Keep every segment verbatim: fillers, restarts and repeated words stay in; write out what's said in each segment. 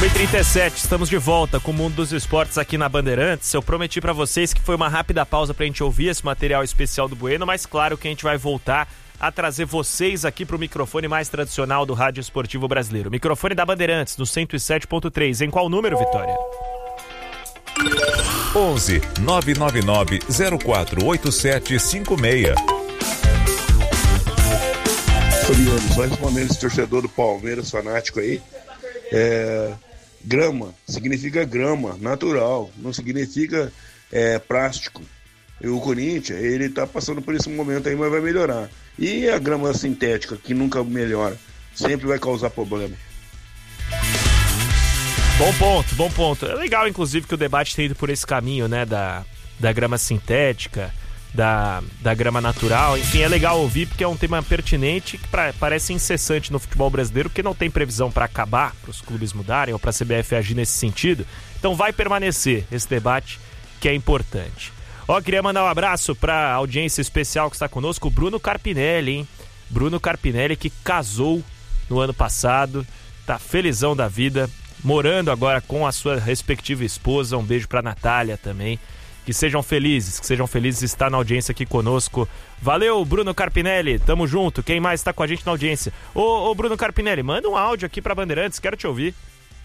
nove e trinta e sete, estamos de volta com o Mundo dos Esportes aqui na Bandeirantes. Eu prometi pra vocês que foi uma rápida pausa pra gente ouvir esse material especial do Bueno, mas claro que a gente vai voltar a trazer vocês aqui pro microfone mais tradicional do rádio esportivo brasileiro. Microfone da Bandeirantes, no cento e sete ponto três. Em qual número, Vitória? onze nove nove nove zero quatro oito sete cinco seis. Fabiano, só respondendo esse torcedor do Palmeiras fanático aí, é, grama significa grama, natural, não significa é, plástico. E o Corinthians, ele tá passando por esse momento aí, mas vai melhorar. E a grama sintética, que nunca melhora, sempre vai causar problema. Bom ponto, bom ponto. É legal, inclusive, que o debate tenha ido por esse caminho, né, da, da grama sintética, da, da grama natural. Enfim, é legal ouvir porque é um tema pertinente que pra, parece incessante no futebol brasileiro, porque não tem previsão para acabar, para os clubes mudarem ou para a C B F agir nesse sentido. Então vai permanecer esse debate que é importante. Ó, queria mandar um abraço para a audiência especial que está conosco, o Bruno Carpinelli, hein? Bruno Carpinelli, que casou no ano passado, tá felizão da vida, morando agora com a sua respectiva esposa. Um beijo para Natália também. Que sejam felizes, que sejam felizes de estar na audiência aqui conosco. Valeu, Bruno Carpinelli, tamo junto. Quem mais está com a gente na audiência? Ô, ô Bruno Carpinelli, manda um áudio aqui pra Bandeirantes, quero te ouvir.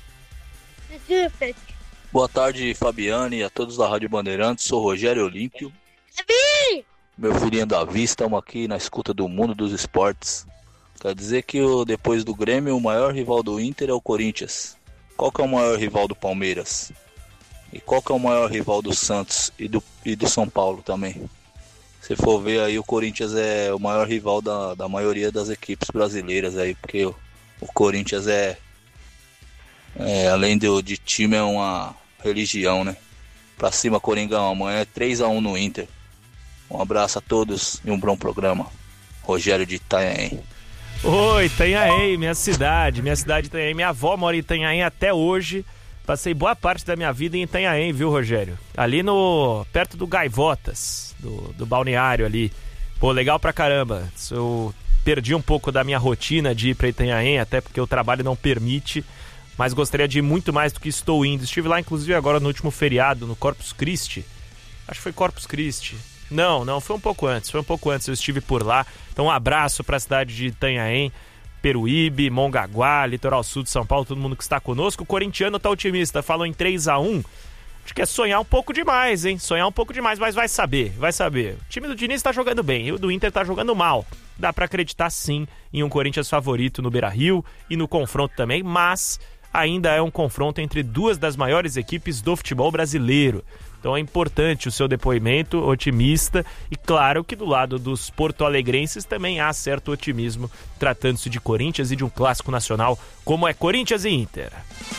Boa tarde, Fabiane, e a todos da Rádio Bandeirantes. Sou Rogério Olímpio. Meu filhinho Davi, estamos aqui na escuta do Mundo dos Esportes. Quer dizer que o, depois do Grêmio, o maior rival do Inter é o Corinthians. Qual que é o maior rival do Palmeiras? E qual que é o maior rival do Santos e do, e do São Paulo também? Se for ver aí, o Corinthians é o maior rival da, da maioria das equipes brasileiras aí, porque o, o Corinthians é, é, além de, de time, é uma religião, né? Pra cima, Coringão, amanhã é três a um no Inter. Um abraço a todos e um bom programa. Rogério de Itanhaém. Oi, Itanhaém, minha cidade, minha cidade Itanhaém. Minha avó mora em Itanhaém até hoje. Passei boa parte da minha vida em Itanhaém, viu, Rogério? Ali no... perto do Gaivotas, do, do balneário ali. Pô, legal pra caramba. Eu perdi um pouco da minha rotina de ir pra Itanhaém, até porque o trabalho não permite, mas gostaria de ir muito mais do que estou indo. Estive lá, inclusive, agora no último feriado, no Corpus Christi. Acho que foi Corpus Christi. Não, não, foi um pouco antes, foi um pouco antes, eu estive por lá. Então um abraço pra cidade de Itanhaém, Peruíbe, Mongaguá, Litoral Sul de São Paulo, todo mundo que está conosco. O corintiano tá otimista, falou em três a um. Acho que é sonhar um pouco demais, hein? Sonhar um pouco demais, mas vai saber, vai saber. O time do Diniz tá jogando bem, e o do Inter tá jogando mal. Dá pra acreditar sim em um Corinthians favorito no Beira-Rio e no confronto também, mas ainda é um confronto entre duas das maiores equipes do futebol brasileiro. Então é importante o seu depoimento otimista e claro que do lado dos porto-alegrenses também há certo otimismo tratando-se de Corinthians e de um clássico nacional como é Corinthians e Inter.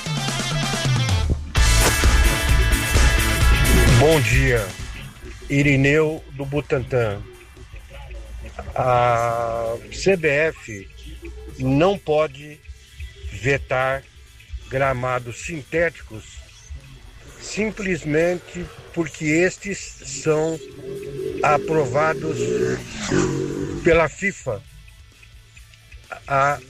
Bom dia, Irineu do Butantã. A C B F não pode vetar gramados sintéticos simplesmente porque estes são aprovados pela FIFA há